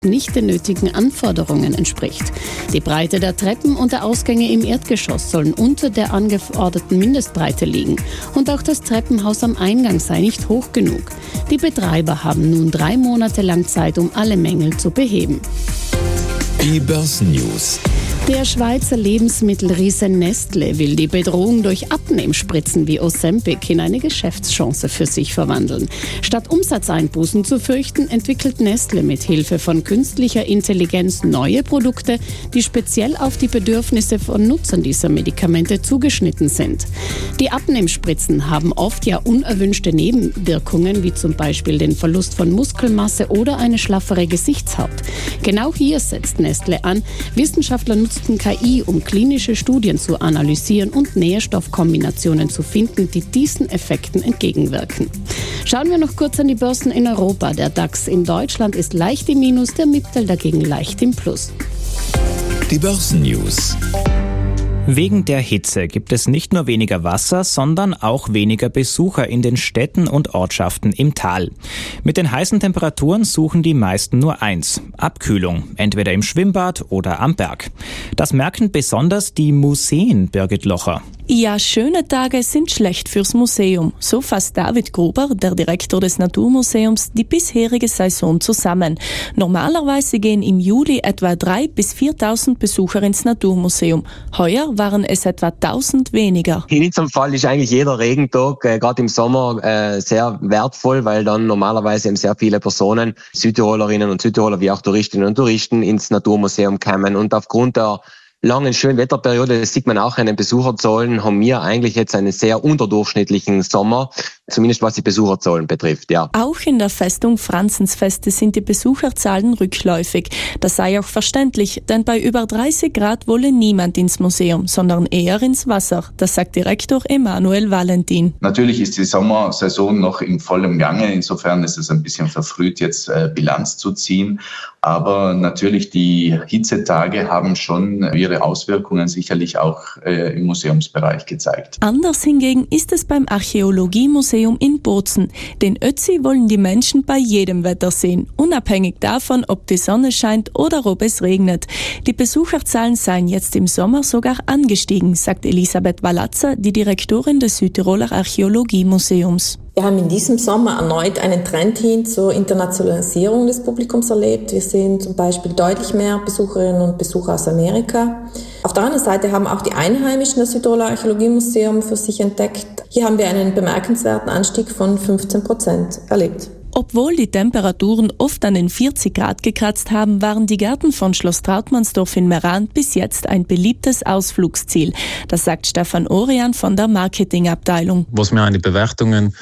nicht den nötigen Anforderungen entspricht. Die Breite der Treppen und der Ausgänge im Erdgeschoss sollen unter der angeforderten Mindestbreite liegen. Und auch das Treppenhaus am Eingang sei nicht hoch genug. Die Betreiber haben nun 3 Monate lang Zeit, um alle Mängel zu beheben. Die Börsennews. Der Schweizer Lebensmittelriese Nestlé will die Bedrohung durch Abnehmspritzen wie Ozempic in eine Geschäftschance für sich verwandeln. Statt Umsatzeinbußen zu fürchten, entwickelt Nestlé mit Hilfe von künstlicher Intelligenz neue Produkte, die speziell auf die Bedürfnisse von Nutzern dieser Medikamente zugeschnitten sind. Die Abnehmspritzen haben oft ja unerwünschte Nebenwirkungen, wie zum Beispiel den Verlust von Muskelmasse oder eine schlaffere Gesichtshaut. Genau hier setzt Nestlé an. Wissenschaftler nutzten KI, um klinische Studien zu analysieren und Nährstoffkombinationen zu finden, die diesen Effekten entgegenwirken. Schauen wir noch kurz an die Börsen in Europa. Der DAX in Deutschland ist leicht im Minus, der MIPTEL dagegen leicht im Plus. Die Börsennews. Wegen der Hitze gibt es nicht nur weniger Wasser, sondern auch weniger Besucher in den Städten und Ortschaften im Tal. Mit den heißen Temperaturen suchen die meisten nur eins: Abkühlung, entweder im Schwimmbad oder am Berg. Das merken besonders die Museen, Birgit Locher. Ja, schöne Tage sind schlecht fürs Museum. So fasst David Gruber, der Direktor des Naturmuseums, die bisherige Saison zusammen. Normalerweise gehen im Juli etwa 3.000 bis 4.000 Besucher ins Naturmuseum. Heuer waren es etwa 1.000 weniger. In unserem Fall ist eigentlich jeder Regentag, gerade im Sommer, sehr wertvoll, weil dann normalerweise eben sehr viele Personen, Südtirolerinnen und Südtiroler wie auch Touristinnen und Touristen, ins Naturmuseum kommen. Und aufgrund der langen schönen Wetterperiode, das sieht man auch an den Besucherzahlen, haben wir eigentlich jetzt einen sehr unterdurchschnittlichen Sommer, zumindest was die Besucherzahlen betrifft, ja. Auch in der Festung Franzensfeste sind die Besucherzahlen rückläufig. Das sei auch verständlich, denn bei über 30 Grad wolle niemand ins Museum, sondern eher ins Wasser. Das sagt Direktor Emanuel Valentin. Natürlich ist die Sommersaison noch in vollem Gange, insofern ist es ein bisschen verfrüht, jetzt Bilanz zu ziehen. Aber natürlich die Hitzetage haben schon ihre Auswirkungen sicherlich auch im Museumsbereich gezeigt. Anders hingegen ist es beim Archäologiemuseum in Bozen. Den Ötzi wollen die Menschen bei jedem Wetter sehen, unabhängig davon, ob die Sonne scheint oder ob es regnet. Die Besucherzahlen seien jetzt im Sommer sogar angestiegen, sagt Elisabeth Walazza, die Direktorin des Südtiroler Archäologiemuseums. Wir haben in diesem Sommer erneut einen Trend hin zur Internationalisierung des Publikums erlebt. Wir sehen zum Beispiel deutlich mehr Besucherinnen und Besucher aus Amerika. Auf der anderen Seite haben auch die Einheimischen das Südtiroler Archäologiemuseum für sich entdeckt. Hier haben wir einen bemerkenswerten Anstieg von 15% erlebt. Obwohl die Temperaturen oft an den 40 Grad gekratzt haben, waren die Gärten von Schloss Trautmannsdorf in Meran bis jetzt ein beliebtes Ausflugsziel. Das sagt Stefan Orian von der Marketingabteilung. Was wir an die Bewertungen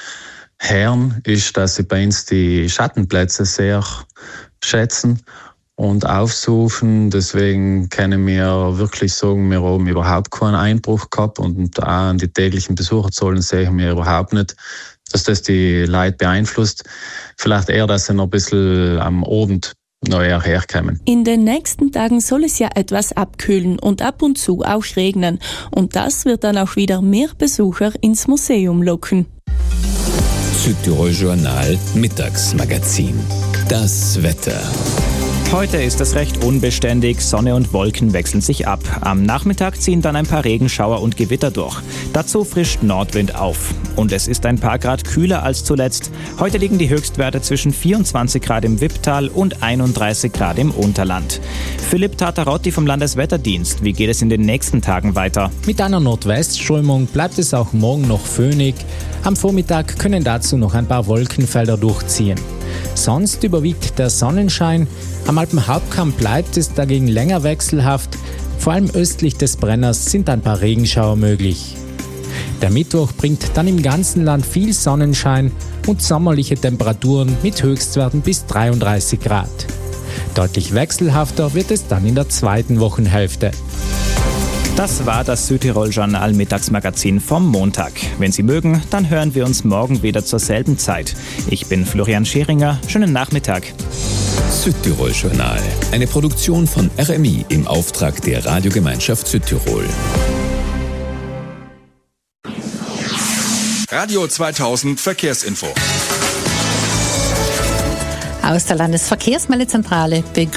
hören, ist, dass sie bei uns die Schattenplätze sehr schätzen und aufsuchen. Deswegen können wir wirklich sagen, wir haben überhaupt keinen Einbruch gehabt und auch an die täglichen Besucherzahlen sehen wir überhaupt nicht, dass das die Leute beeinflusst. Vielleicht eher, dass sie noch ein bisschen am Abend noch eher herkommen. In den nächsten Tagen soll es ja etwas abkühlen und ab und zu auch regnen. Und das wird dann auch wieder mehr Besucher ins Museum locken. Südtirol Journal Mittagsmagazin. Das Wetter. Heute ist es recht unbeständig, Sonne und Wolken wechseln sich ab. Am Nachmittag ziehen dann ein paar Regenschauer und Gewitter durch. Dazu frischt Nordwind auf. Und es ist ein paar Grad kühler als zuletzt. Heute liegen die Höchstwerte zwischen 24 Grad im Wipptal und 31 Grad im Unterland. Philipp Tartarotti vom Landeswetterdienst, wie geht es in den nächsten Tagen weiter? Mit einer Nordwestströmung bleibt es auch morgen noch föhnig. Am Vormittag können dazu noch ein paar Wolkenfelder durchziehen. Sonst überwiegt der Sonnenschein. Am Alpenhauptkamm bleibt es dagegen länger wechselhaft. Vor allem östlich des Brenners sind ein paar Regenschauer möglich. Der Mittwoch bringt dann im ganzen Land viel Sonnenschein und sommerliche Temperaturen mit Höchstwerten bis 33 Grad. Deutlich wechselhafter wird es dann in der zweiten Wochenhälfte. Das war das Südtirol Journal Mittagsmagazin vom Montag. Wenn Sie mögen, dann hören wir uns morgen wieder zur selben Zeit. Ich bin Florian Scheringer. Schönen Nachmittag. Südtirol Journal, eine Produktion von RMI im Auftrag der Radiogemeinschaft Südtirol. Radio 2000 Verkehrsinfo. Aus der Landesverkehrsmeldezentrale